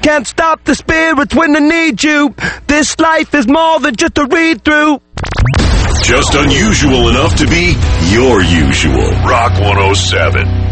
can't stop the spirits when they need you. This life is more than just a read-through. Just unusual enough to be your usual. Rock 107.